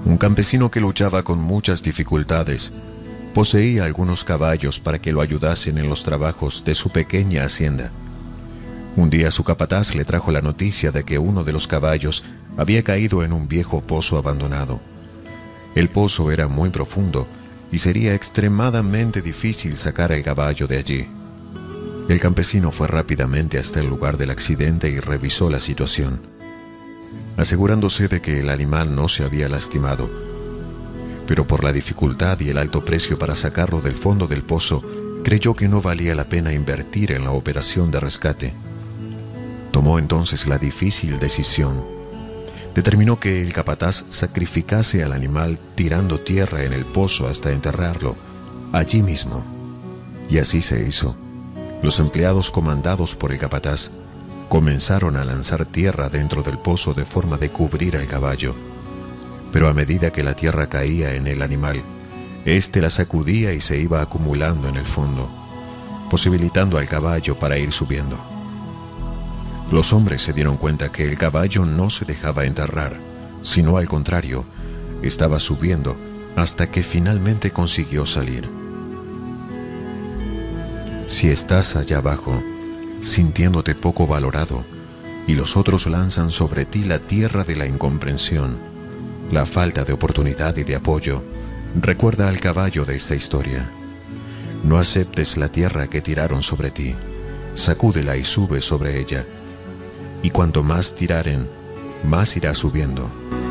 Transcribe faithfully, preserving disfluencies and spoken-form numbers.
Un campesino que luchaba con muchas dificultades poseía algunos caballos para que lo ayudasen en los trabajos de su pequeña hacienda. Un día su capataz le trajo la noticia de que uno de los caballos había caído en un viejo pozo abandonado. El pozo era muy profundo y sería extremadamente difícil sacar al caballo de allí. El campesino fue rápidamente hasta el lugar del accidente y revisó la situación, asegurándose de que el animal no se había lastimado. Pero por la dificultad y el alto precio para sacarlo del fondo del pozo, creyó que no valía la pena invertir en la operación de rescate. Tomó entonces la difícil decisión. Determinó que el capataz sacrificase al animal tirando tierra en el pozo hasta enterrarlo, allí mismo. Y así se hizo. Los empleados, comandados por el capataz, comenzaron a lanzar tierra dentro del pozo de forma de cubrir al caballo. Pero a medida que la tierra caía en el animal, éste la sacudía y se iba acumulando en el fondo, posibilitando al caballo para ir subiendo. Los hombres se dieron cuenta que el caballo no se dejaba enterrar, sino al contrario, estaba subiendo hasta que finalmente consiguió salir. Si estás allá abajo, sintiéndote poco valorado, y los otros lanzan sobre ti la tierra de la incomprensión, la falta de oportunidad y de apoyo, recuerda al caballo de esta historia. No aceptes la tierra que tiraron sobre ti, sacúdela y sube sobre ella, y cuanto más tiraren, más irá subiendo.